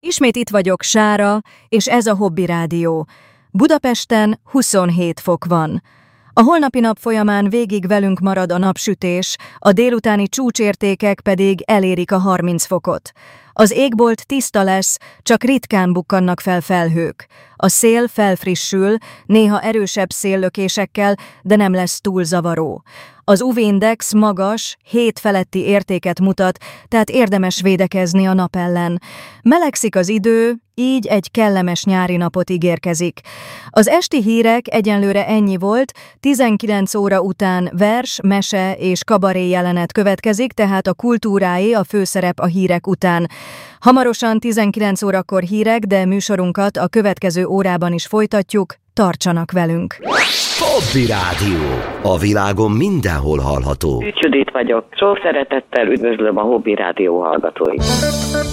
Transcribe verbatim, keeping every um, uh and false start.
Ismét itt vagyok, Sára, és ez a Hobby Rádió. Budapesten huszonhét fok van. A holnapi nap folyamán végig velünk marad a napsütés, a délutáni csúcsértékek pedig elérik a harminc fokot. Az égbolt tiszta lesz, csak ritkán bukkannak fel felhők. A szél felfrissül, néha erősebb széllökésekkel, de nem lesz túl zavaró. Az u vé-index magas, hét feletti értéket mutat, tehát érdemes védekezni a nap ellen. Melegszik az idő, így egy kellemes nyári napot ígérkezik. Az esti hírek egyenlőre ennyi volt, tizenkilenc óra után vers, mese és kabaré jelenet következik, tehát a kultúráé a főszerep a hírek után. Hamarosan tizenkilenc órakor hírek, de műsorunkat a következő órában is folytatjuk, tartsanak velünk! Hobby Rádió. A világon mindenhol hallható. Ügy Judit vagyok. Sok szeretettel üdvözlöm a Hobby Rádió hallgatóit.